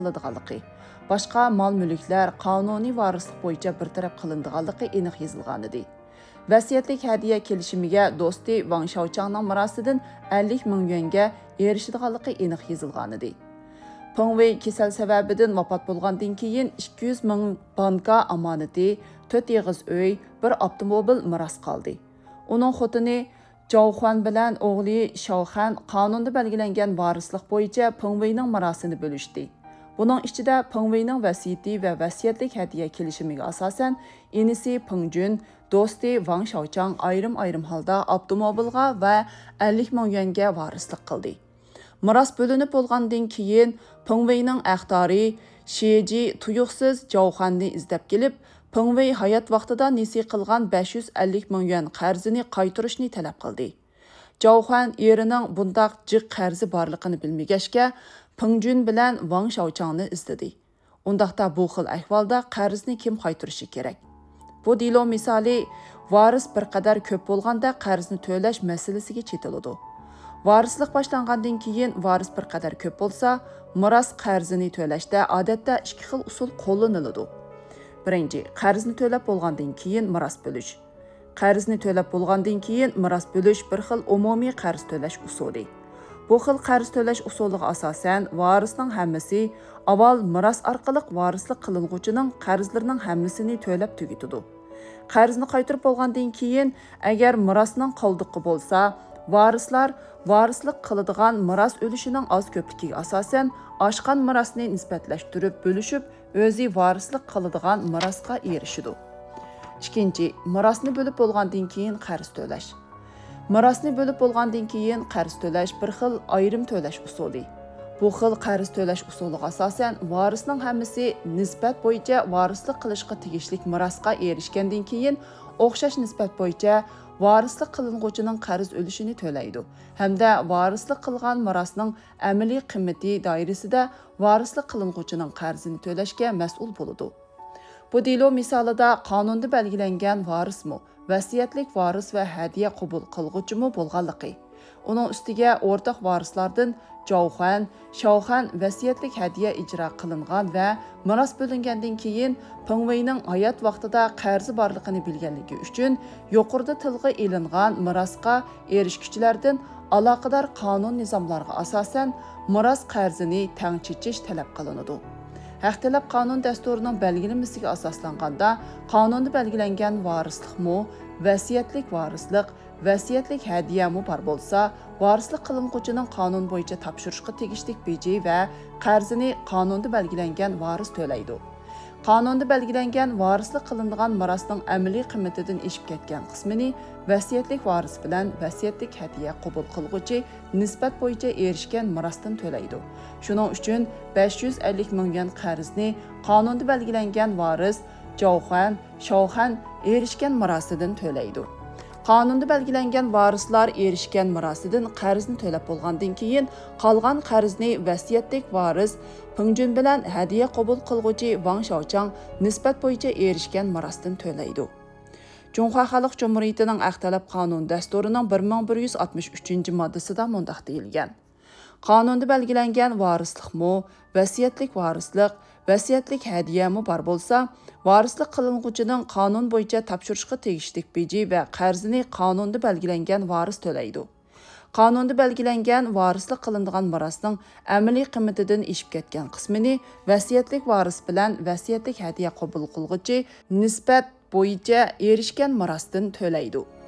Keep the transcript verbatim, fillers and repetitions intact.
qilinadiganligi, boshqa mol-mulklar qonuniy varislik bo'yicha bir taraf qilinadiganligi aniq yozilgan edi. Vasiyatlik hadiya kelishimiga do'sti Wang Shaochangning mirosidan ellik ming yuanga erishadiganligi aniq yozilgan edi. Peng Wei kasal sababidan vafot bo'lgandan keyin ikki yuz ming banka amonati, to'rt yig'iz uy, bir avtomobil miros qoldi. Uning xotini Zhao Huan bilan o'g'li Shao Han qonunda belgilangan varislik bo'yicha Peng Weining mirosini bo'lishdi. Buning ichida Peng Weining vasiyati va vasiyatlik hadiya kelishimiga asosan inisi Peng Jun, do'sti Wang Shaochang ayrim-ayrim holda avtomobilga va ellik ming yuanga varislik qildi. Miros bo'linib bo'lgandan keyin Peng Weining aqdori Shiji tuyuqsiz Zhao Huanni izlab kelib, Peng Wei hayot vaqtida nesi qilgan besh yuz ellik ming yuan qarzini qaytarishni talab qildi. Zhao Huan erining bundaq jiq qarzi borligini bilmagachga Peng Jun bilan Wang Shaochangni izladi. Undaqda bu xil ahvolda qarzni kim qaytarishi kerak? Bu dilo misoli varis bir qadar ko'p bo'lganda qarzni to'lash masalasiga chetiladi. Varislik boshlangandan keyin varis bir qadar ko'p bo'lsa, miros qarzini to'lashda odatda ikki xil usul qo'llaniladi. Birinchi, qarzni to'lab bo'lgandan keyin miros bo'lish. Qarzni to'lab bo'lgandan keyin miros bo'lish bir xil umumiy qarz to'lash usuli. Bu xil qarz to'lash usuliga asosan varisning hammasi avval miros orqali varislik qilinuvchining qarzlarining hammasini to'lab tugitadi. Qarzni qaytarib bo'lgandan keyin agar mirosning qoldiqi bo'lsa, varislar varislik qiladigan miros o'lishining oz ko'pligiga asosan oshgan mirosni nisbatlashtirib bo'lishib, o'zi varislik qiladigan mirosga erishidi. Ikkinchi, mirosni bo'lib bo'lgandan keyin qarz to'lash. Mirosni bo'lib bo'lgandan keyin qarz to'lash bir xil ayrim to'lash usuli. Bu xil qarz to'lash usuliga asosan varisning hammasi nisbat bo'yicha varislik qilishga tegishli mirosga erishgandan keyin o'xshash nisbat bo'yicha varislik qilinuvchining qarz o'lishini to'laydi hamda varislik qilgan mirosning amaliy qiymati doirasida varislik qilinuvchining qarzini to'lashga mas'ul bo'ladi. Bu dilo misolida qonunda belgilangan varismi, vasiyatlik varis va hadiya qabul qilguvchimi bo'lganligi. Uning ustiga o'rtaq varislardan Zhao Huan, Shao Han vasiyatlik hadiya ijro qilingan va miros bo'lingandan keyin Peng Weining hayot vaqtida qarzi borligini bilganligi uchun yuqorida tilga ilingan mirosga erishuvchilardan aloqador qonun nizomlariga asosan miros qarzini teng chechish talab qilinadi. Haqtilab qonun dasturining belgilamasiga asoslanganda qonunda belgilangan varislikmi, vasiyatlik varislik, vasiyatlik hadiyamu bor bo'lsa, varislik qilinuvchining qonun bo'yicha topshirishga tegishli beji va qarzini qonunda belgilangan varis to'laydi. Qonunda belgilangan varislik qilinadigan mirosning amaliy qiymatidan eshib ketgan qismini vasiyatlik varis bilan vasiyatlik hadiya qabul qilguvchi nisbat bo'yicha erishgan mirosdan to'laydi. Shuning uchun besh yuz ellik ming yuan qarzni qonunda belgilangan varis Zhao Huan, Shao Han erishgan mirosidan to'laydi. Qonunda belgilangan varislar erishgan mirosidan qarzni to'lab bo'lgandan keyin qolgan qarzni vasiyatlik varis Peng Jun bilan hadiya qabul qilguvchi Wang Shaochang nisbat bo'yicha erishgan mirosdan to'laydi. Junxo Xalq Jumhuriyatining Aqtalab qonun dasturining bir ming bir yuz oltmish uchinchi moddasida mundaq deyilgan. Qonunda belgilangan varislikmi, vasiyatlik varislik, vasiyatlik hadiyamu bor bo'lsa, varislik qilinuvchining qonun bo'yicha topshirishga tegishli beji va qarzini qonunda belgilangan varis to'laydi. Qonunda belgilangan varislik qilinadigan mirosning amaliy qiymatidan eshib ketgan qismini vasiyatlik varis bilan vasiyatlik hadiya qabul qilguvchi nisbat bo'yicha erishgan mirosdan to'laydi.